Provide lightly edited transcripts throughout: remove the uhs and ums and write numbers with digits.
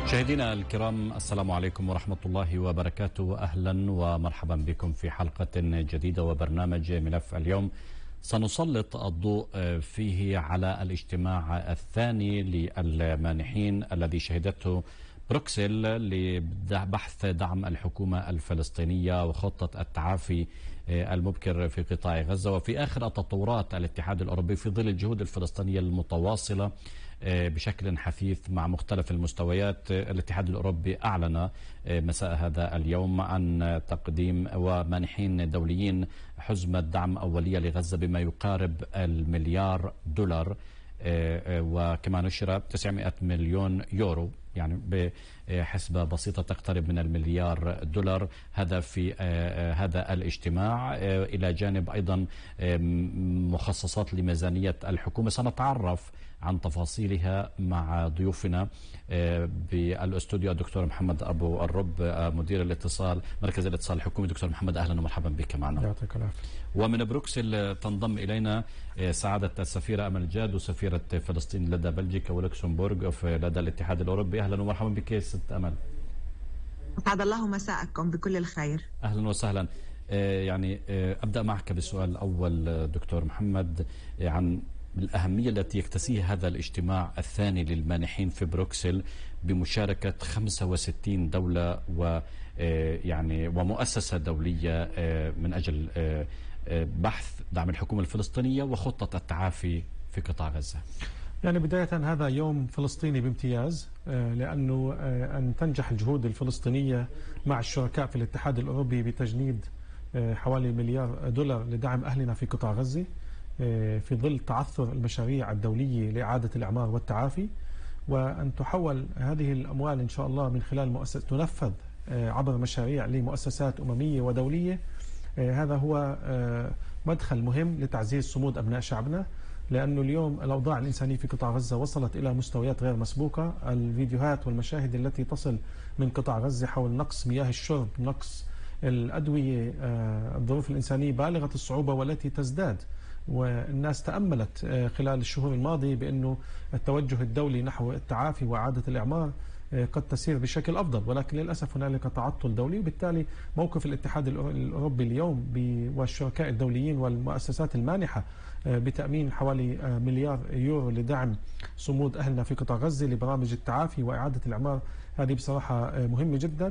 مشاهدينا الكرام، السلام عليكم ورحمة الله وبركاته. أهلا ومرحبا بكم في حلقة جديدة وبرنامج ملف اليوم. سنسلط الضوء فيه على الاجتماع الثاني للمانحين الذي شهدته بروكسل لبحث دعم الحكومة الفلسطينية وخطة التعافي المبكر في قطاع غزة، وفي آخر تطورات الاتحاد الأوروبي في ظل الجهود الفلسطينية المتواصلة بشكل حثيث مع مختلف المستويات. الاتحاد الأوروبي أعلن مساء هذا اليوم عن تقديم ومانحين دوليين حزمة دعم أولية لغزة بما يقارب $1,000,000,000، وكما نشر 900 مليون يورو، يعني بحسبة بسيطة تقترب من $1,000,000,000. هذا في هذا الاجتماع، إلى جانب أيضا مخصصات لميزانية الحكومة. سنتعرف عن تفاصيلها مع ضيوفنا بالاستوديو الدكتور محمد أبو الرب، مدير الاتصال مركز الاتصال الحكومي. دكتور محمد، أهلا ومرحبا بك معنا. يعطيك العافية. ومن بروكسل تنضم إلينا سعادة السفيرة أمل جاد، وسفيرة فلسطين لدى بلجيكا ولوكسمبورغ لدى الاتحاد الأوروبي. أهلا ومرحبا بك ست أمل. أسعد الله مساءكم بكل الخير. أهلا وسهلا. يعني أبدأ معك بالسؤال الأول دكتور محمد عن الأهمية التي يكتسيها هذا الاجتماع الثاني للمانحين في بروكسل بمشاركة 65 دولة ويعني ومؤسسة دولية من أجل بحث دعم الحكومة الفلسطينية وخطة التعافي في قطاع غزة. يعني بداية هذا يوم فلسطيني بامتياز، لأنه أن تنجح الجهود الفلسطينية مع الشركاء في الاتحاد الأوروبي بتجنيد حوالي $1,000,000,000 لدعم أهلنا في قطاع غزة في ظل تعثر المشاريع الدولية لإعادة الإعمار والتعافي، وأن تحول هذه الأموال إن شاء الله من خلال تنفذ عبر مشاريع لمؤسسات أممية ودولية. هذا هو مدخل مهم لتعزيز صمود أبناء شعبنا، لأنه اليوم الأوضاع الإنسانية في قطاع غزة وصلت إلى مستويات غير مسبوقة. الفيديوهات والمشاهد التي تصل من قطاع غزة حول نقص مياه الشرب، نقص الأدوية، الظروف الإنسانية بالغة الصعوبة والتي تزداد، والناس تأملت خلال الشهور الماضية بأنه التوجه الدولي نحو التعافي وإعادة الإعمار قد تسير بشكل أفضل، ولكن للأسف هنالك تعطل دولي. وبالتالي موقف الاتحاد الأوروبي اليوم والشركاء الدوليين والمؤسسات المانحة بتأمين حوالي $1,000,000,000 لدعم صمود أهلنا في قطاع غزة لبرامج التعافي وإعادة الإعمار، هذه بصراحة مهمة جدا.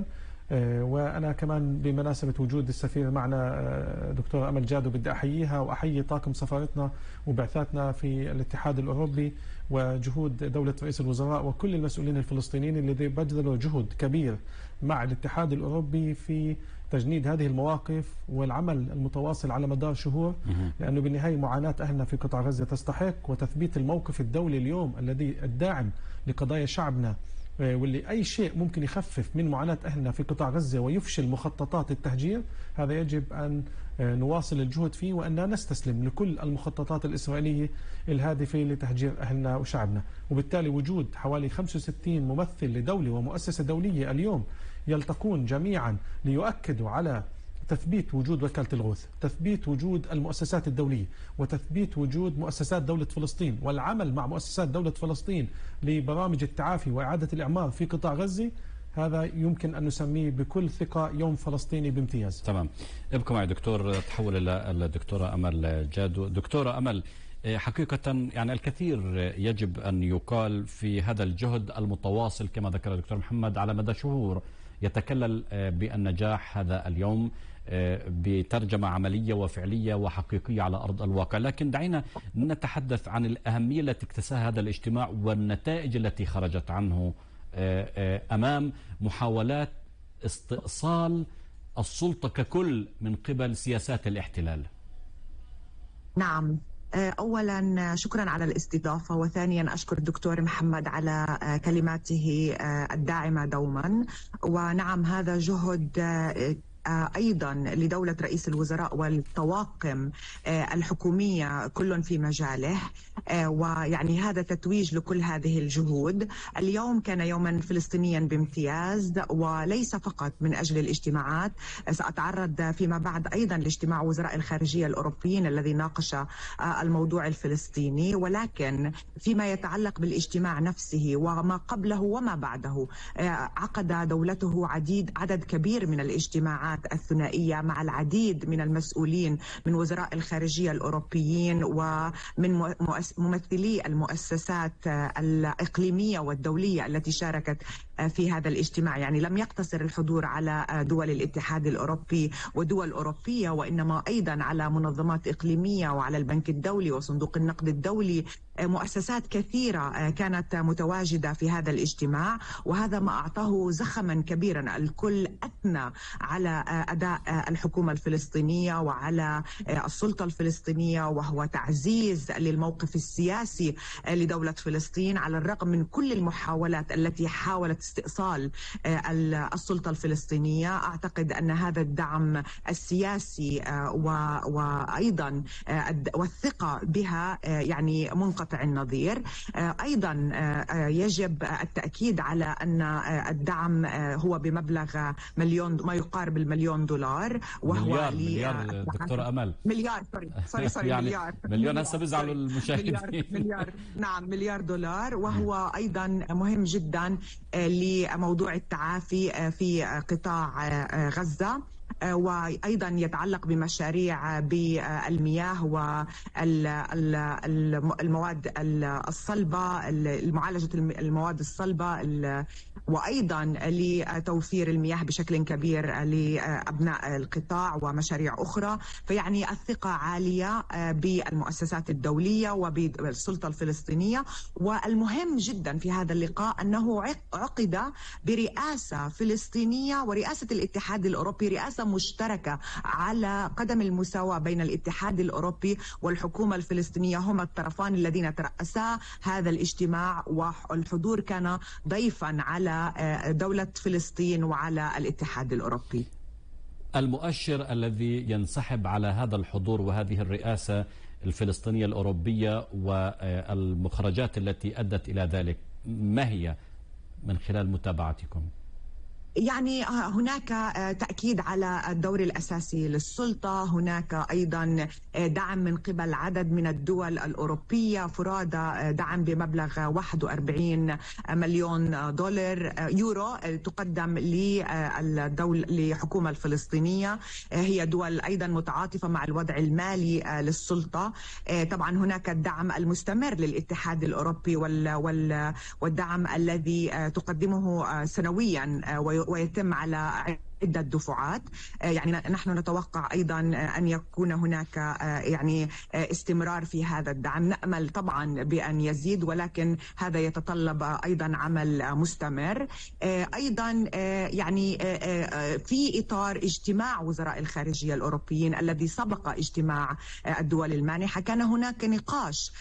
وأنا كمان بمناسبة وجود السفير معنا دكتورة أمل جاد، بدي أحييها وأحيي طاقم سفارتنا وبعثاتنا في الاتحاد الأوروبي وجهود دولة رئيس الوزراء وكل المسؤولين الفلسطينيين اللي بذلوا جهد كبير مع الاتحاد الأوروبي في تجنيد هذه المواقف والعمل المتواصل على مدار شهور، لأنه بالنهاية معاناة أهلنا في قطاع غزة تستحق، وتثبيت الموقف الدولي اليوم الذي الداعم لقضايا شعبنا، واللي أي شيء ممكن يخفف من معاناة أهلنا في قطاع غزة ويفشل مخططات التهجير، هذا يجب أن نواصل الجهد فيه وأن لا نستسلم لكل المخططات الإسرائيلية الهادفة لتهجير أهلنا وشعبنا. وبالتالي وجود حوالي 65 ممثل لدولة ومؤسسة دولية اليوم يلتقون جميعا ليؤكدوا على تثبيت وجود وكالة الغوث، تثبيت وجود المؤسسات الدولية، وتثبيت وجود مؤسسات دولة فلسطين، والعمل مع مؤسسات دولة فلسطين لبرامج التعافي وإعادة الإعمار في قطاع غزة، هذا يمكن أن نسميه بكل ثقة يوم فلسطيني بامتياز. تمام. ابقى معي دكتور، تحول إلى الدكتورة أمل جادو. دكتورة أمل، حقيقة يعني الكثير يجب أن يقال في هذا الجهد المتواصل كما ذكر الدكتور محمد على مدى شهور، يتكلل بالنجاح هذا اليوم بترجمة عملية وفعلية وحقيقية على أرض الواقع. لكن دعينا نتحدث عن الأهمية التي اكتساها هذا الاجتماع والنتائج التي خرجت عنه أمام محاولات استئصال السلطة ككل من قبل سياسات الاحتلال. نعم، أولا شكرا على الاستضافة، وثانيا أشكر الدكتور محمد على كلماته الداعمة دوما. ونعم، هذا جهد أيضا لدولة رئيس الوزراء والطواقم الحكومية كل في مجاله، ويعني هذا تتويج لكل هذه الجهود. اليوم كان يوما فلسطينيا بامتياز، وليس فقط من أجل الاجتماعات. سأتعرض فيما بعد أيضا لاجتماع وزراء الخارجية الأوروبيين الذي ناقش الموضوع الفلسطيني، ولكن فيما يتعلق بالاجتماع نفسه وما قبله وما بعده، عقد دولته عدد كبير من الاجتماعات الثنائية مع العديد من المسؤولين من وزراء الخارجية الأوروبيين ومن ممثلي المؤسسات الإقليمية والدولية التي شاركت في هذا الاجتماع. يعني لم يقتصر الحضور على دول الاتحاد الأوروبي ودول أوروبية، وإنما أيضا على منظمات إقليمية وعلى البنك الدولي وصندوق النقد الدولي. مؤسسات كثيرة كانت متواجدة في هذا الاجتماع، وهذا ما أعطاه زخما كبيرا. الكل أثنى على أداء الحكومة الفلسطينية وعلى السلطة الفلسطينية، وهو تعزيز للموقف السياسي لدولة فلسطين على الرغم من كل المحاولات التي حاولت استئصال السلطة الفلسطينية. أعتقد أن هذا الدعم السياسي وأيضا والثقة بها يعني منقطع النظير. أيضا يجب التأكيد على أن الدعم هو بمبلغ ما يقارب $1,000,000، وهو مليار دكتورة أمل، مليار سوري يعني مليون هسه بيزعلوا المشاهدين. مليار نعم $1,000,000، وهو أيضا مهم جدا لموضوع التعافي في قطاع غزة، وأيضا يتعلق بمشاريع بالمياه والمواد الصلبة، معالجة المواد الصلبة، وأيضا لتوفير المياه بشكل كبير لأبناء القطاع ومشاريع أخرى. فيعني الثقة عالية بالمؤسسات الدولية وبالسلطة الفلسطينية. والمهم جدا في هذا اللقاء أنه عقد برئاسة فلسطينية ورئاسة الاتحاد الأوروبي، رئاسة مشتركة على قدم المساواة بين الاتحاد الأوروبي والحكومة الفلسطينية. هما الطرفان الذين ترأسا هذا الاجتماع، والحضور كان ضيفا على دولة فلسطين وعلى الاتحاد الأوروبي. المؤشر الذي ينسحب على هذا الحضور وهذه الرئاسة الفلسطينية الأوروبية والمخرجات التي أدت إلى ذلك، ما هي من خلال متابعتكم؟ يعني هناك تأكيد على الدور الأساسي للسلطة، هناك أيضا دعم من قبل عدد من الدول الأوروبية فرادى، دعم بمبلغ $41 مليون يورو تقدم للحكومة الفلسطينية. هي دول أيضا متعاطفة مع الوضع المالي للسلطة. طبعا هناك الدعم المستمر للاتحاد الأوروبي والدعم الذي تقدمه سنويا ويتم على عدة دفعات. يعني نحن نتوقع أيضا أن يكون هناك يعني استمرار في هذا الدعم. نأمل طبعا بأن يزيد، ولكن هذا يتطلب أيضا عمل مستمر. أيضا يعني في إطار اجتماع وزراء الخارجية الأوروبيين الذي سبق اجتماع الدول المانحة، كان هناك نقاش